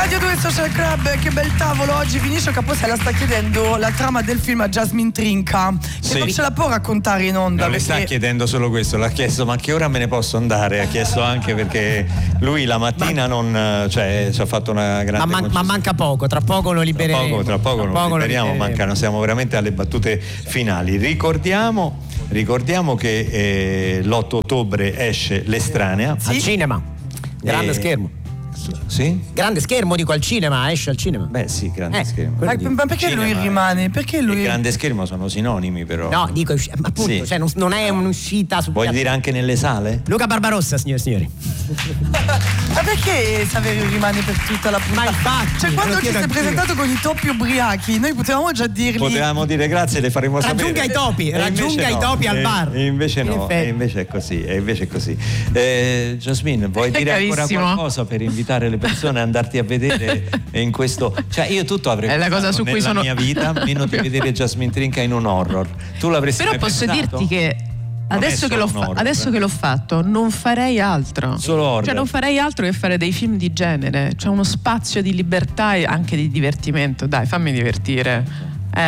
Radio 2 Social Club, che bel tavolo oggi. Vinicio Capossela sta chiedendo la trama del film a Jasmine Trinca, che non ce la può raccontare in onda. Non le sta chiedendo solo questo, l'ha chiesto ma a che ora me ne posso andare, ha chiesto anche perché lui la mattina non, cioè ci ha fatto una grande ma manca poco, tra poco lo libereremo. Tra poco lo liberiamo, mancano, siamo veramente alle battute finali. Ricordiamo che l'8 ottobre esce L'Estranea al cinema, grande schermo. Sì? Grande schermo, dico, al cinema, esce al cinema. Beh sì, grande schermo. Ma perché cinema, lui rimane? Perché lui... Il grande schermo sono sinonimi però. No, dico, appunto, sì. Cioè non è un'uscita su... Vuoi dire anche nelle sale? Luca Barbarossa, signore e signori. Ma perché Saverio rimane per tutta la puntata? Ma infatti, cioè quando ci sei presentato con i topi ubriachi, noi potevamo già dirgli... Potevamo dire grazie, le faremo sapere. Raggiunga i topi al bar. E invece no, e invece è così, Jasmine, vuoi dire ancora qualcosa per invitare le persone ad andarti a vedere in questo, cioè io tutto avrei è la cosa su cui nella mia vita meno di vedere Jasmine Trinca in un horror. Tu l'avresti però posso pensato? dirti che adesso che l'ho fatto non farei altro, solo horror. Cioè non farei altro che fare dei film di genere, cioè uno spazio di libertà e anche di divertimento. Dai, fammi divertire.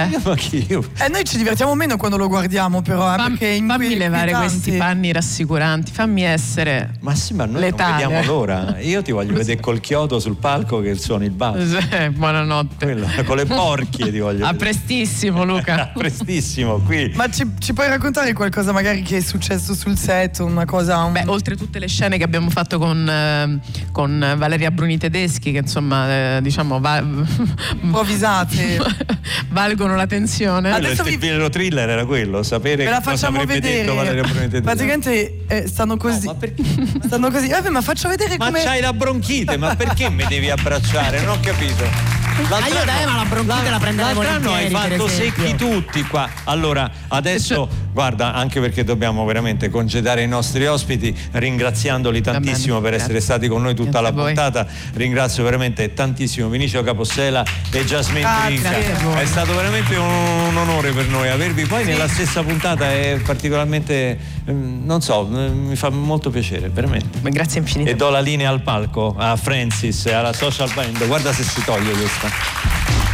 Noi ci divertiamo meno quando lo guardiamo, però perché fammi levare questi panni rassicuranti, fammi essere ma sì, ma noi letale. Non vediamo l'ora. Io ti voglio vedere col chiodo sul palco che suoni il basso. Buonanotte. Con le porchie ti voglio a prestissimo, Luca. A prestissimo qui. Ma ci puoi raccontare qualcosa magari che è successo sul set, una cosa Beh, oltre tutte le scene che abbiamo fatto con Valeria Bruni Tedeschi, che insomma diciamo improvvisate valgono la tensione. Adesso il vero thriller era quello, sapere la cosa avrebbe detto Valeria Bruni Tedeschi. Praticamente stanno così. No, ma perché? Stanno così. Vabbè, ma faccio vedere come. Ma c'hai la bronchite, ma perché mi devi abbracciare? Non ho capito. Ma la bronchite la prendevo l'altro anno hai fatto secchi tutti qua. Allora, adesso guarda, anche perché dobbiamo veramente congedare i nostri ospiti, ringraziandoli tantissimo per essere stati con noi tutta la puntata. Ringrazio veramente tantissimo Vinicio Capossela e Jasmine Trinca. È stato veramente un onore per noi avervi poi nella stessa puntata, è particolarmente non so, mi fa molto piacere, veramente. Grazie infinite. E do la linea al palco a Francis e alla Social Band. Guarda se si toglie questa.